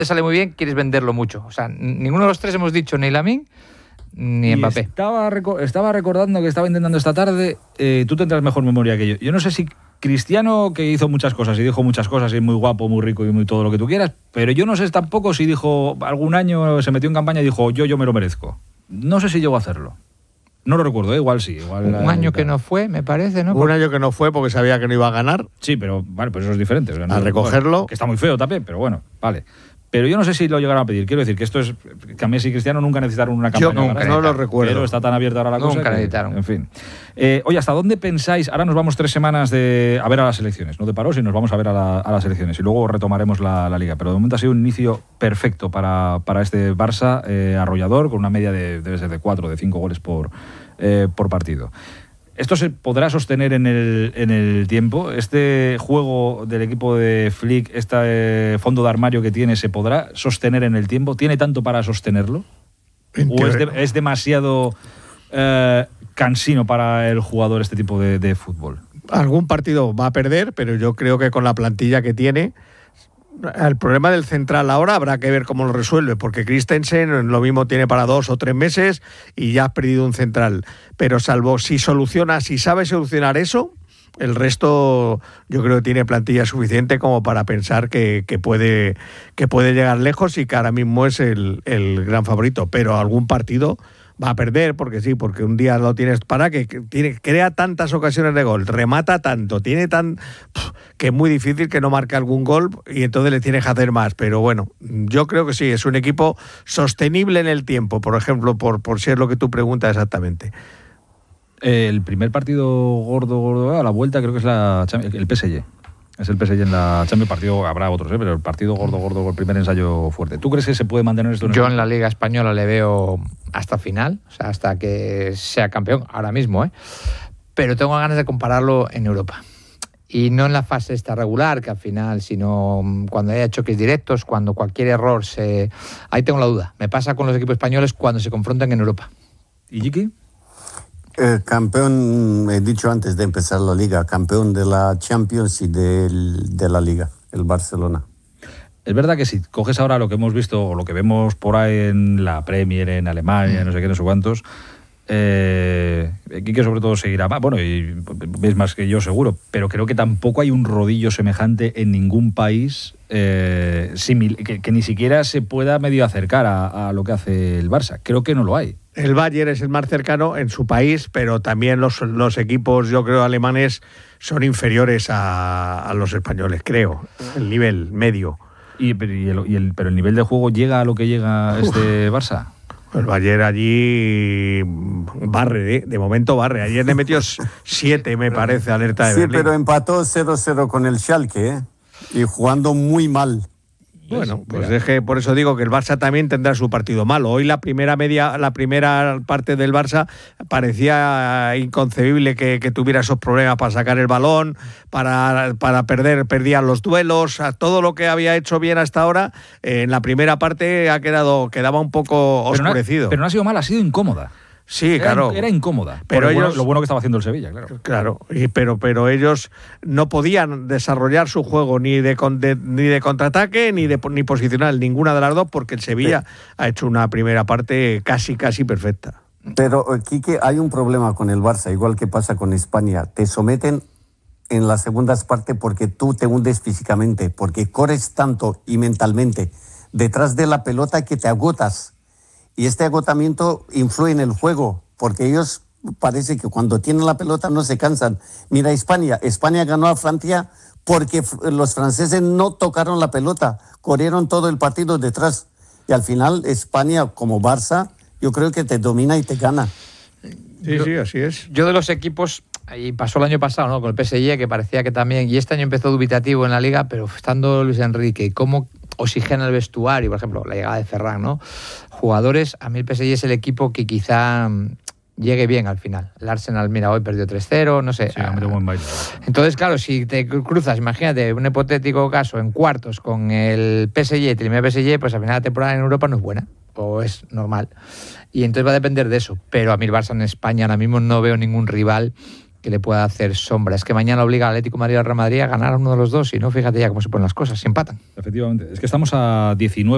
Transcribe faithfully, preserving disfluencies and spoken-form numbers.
te sale muy bien, quieres venderlo mucho. O sea, ninguno de los tres hemos dicho ni Lamine ni Mbappé. Estaba, reco- estaba recordando que estaba intentando esta tarde, eh, tú tendrás mejor memoria que yo. Yo no sé si Cristiano, que hizo muchas cosas y dijo muchas cosas y muy guapo, muy rico y muy todo lo que tú quieras, pero yo no sé tampoco si dijo, algún año se metió en campaña y dijo, yo, yo me lo merezco. No sé si llegó a hacerlo. No lo recuerdo, ¿eh? Igual sí. Igual Un la, año la, que no fue, me parece, ¿no? Un año que no fue porque sabía que no iba a ganar. Sí, pero vale, pues eso es diferente. O sea, no, a recogerlo. Bueno, que está muy feo también, pero bueno, vale. Pero yo no sé si lo llegaron a pedir. Quiero decir que esto es... Que a Messi y Cristiano nunca necesitaron una campaña. Yo nunca, no lo recuerdo. Pero está tan abierta ahora la nunca cosa. Nunca que, necesitaron. En fin. Eh, oye, ¿hasta dónde pensáis? Ahora nos vamos tres semanas de, a ver a las elecciones. No de paro, sino nos vamos a ver a, la, a las elecciones. Y luego retomaremos la, la Liga. Pero de momento ha sido un inicio perfecto para, para este Barça eh, arrollador, con una media de, debe ser de cuatro, de cinco goles por, eh, por partido. ¿Esto se podrá sostener en el, en el tiempo? ¿Este juego del equipo de Flick, este eh, fondo de armario que tiene, se podrá sostener en el tiempo? ¿Tiene tanto para sostenerlo? ¿O es, de, es demasiado eh, cansino para el jugador este tipo de, de fútbol? Algún partido va a perder, pero yo creo que con la plantilla que tiene... El problema del central ahora habrá que ver cómo lo resuelve, porque Christensen lo mismo tiene para dos o tres meses y ya has perdido un central. Pero salvo si soluciona, si sabe solucionar eso, el resto yo creo que tiene plantilla suficiente como para pensar que, que, puede, que puede llegar lejos y que ahora mismo es el, el gran favorito. Pero algún partido va a perder, porque sí, porque un día lo tienes para que, que tiene, crea tantas ocasiones de gol, remata tanto, tiene tan... Pff, que es muy difícil que no marque algún gol y entonces le tienes que hacer más. Pero bueno, yo creo que sí, es un equipo sostenible en el tiempo, por ejemplo, por, por ser lo que tú preguntas exactamente. El primer partido gordo, gordo, a la vuelta creo que es la, el P S G. Es el P S G en la Champions, partido habrá otros, ¿eh? Pero el partido gordo, gordo, el primer ensayo fuerte. ¿Tú crees que se puede mantener esto? En Yo el... en la Liga Española le veo hasta final, o sea, hasta que sea campeón, ahora mismo, ¿eh? Pero tengo ganas de compararlo en Europa. Y no en la fase esta regular, que al final, sino cuando haya choques directos, cuando cualquier error se... Ahí tengo la duda. Me pasa con los equipos españoles cuando se confrontan en Europa. ¿Y Jiki? Eh, campeón, he dicho antes de empezar la Liga, campeón de la Champions y del, de la Liga, el Barcelona. Es verdad que si coges ahora lo que hemos visto o lo que vemos por ahí en la Premier, en Alemania, mm. no sé qué, no sé cuántos... Eh, Quique sobre todo seguirá más, bueno, y ves más que yo seguro, pero creo que tampoco hay un rodillo semejante en ningún país eh, simil, que, que ni siquiera se pueda medio acercar a, a lo que hace el Barça. Creo que no lo hay. El Bayern es el más cercano en su país, pero también los, los equipos, yo creo, alemanes son inferiores a, a los españoles, creo, el nivel medio. Y, y el, y el, pero el nivel de juego llega a lo que llega Uf. este Barça. El Bayern allí barre, ¿eh? De momento barre. Ayer le metió siete, me parece, alerta de Sí, Berlín. pero empató cero cero con el Schalke, ¿eh? Y jugando muy mal. Bueno, pues es que por eso digo que el Barça también tendrá su partido malo. Hoy la primera media, la primera parte del Barça parecía inconcebible que, que tuviera esos problemas para sacar el balón, para, para perder, perdían los duelos, todo lo que había hecho bien hasta ahora, eh, en la primera parte ha quedado, quedaba un poco oscurecido. Pero no, pero no ha sido mal, ha sido incómoda. Sí, era, claro. Era incómoda. Pero ellos, bueno, lo bueno que estaba haciendo el Sevilla, claro. Claro, y, pero, pero ellos no podían desarrollar su juego ni de, de, ni de contraataque ni de ni posicional, ninguna de las dos, porque el Sevilla sí. ha hecho una primera parte casi, casi perfecta. Pero, Quique, hay un problema con el Barça, igual que pasa con España. Te someten en las segundas partes porque tú te hundes físicamente, porque corres tanto y mentalmente detrás de la pelota que te agotas. Y este agotamiento influye en el juego, porque ellos parece que cuando tienen la pelota no se cansan. Mira España, España ganó a Francia porque los franceses no tocaron la pelota, corrieron todo el partido detrás. Y al final España, como Barça, yo creo que te domina y te gana. Sí, yo, sí, así es. Yo de los equipos, y pasó el año pasado, ¿no? Con el P S G, que parecía que también, y este año empezó dubitativo en la Liga, pero estando Luis Enrique, y cómo oxigena el vestuario, por ejemplo, la llegada de Ferran, ¿no? Jugadores, a mí el P S G es el equipo que quizá llegue bien al final. El Arsenal, mira, hoy perdió tres cero, no sé. Sí, hombre, buen baile. Entonces, claro, si te cruzas, imagínate, un hipotético caso, en cuartos con el P S G, el primer P S G, pues al final la temporada en Europa no es buena, o es normal. Y entonces va a depender de eso. Pero a mí el Barça en España ahora mismo no veo ningún rival que le pueda hacer sombra. Es que mañana obliga al Atlético de Madrid y al Real Madrid a ganar a uno de los dos, y no, fíjate ya cómo se ponen las cosas, se empatan. Efectivamente, es que estamos a diecinueve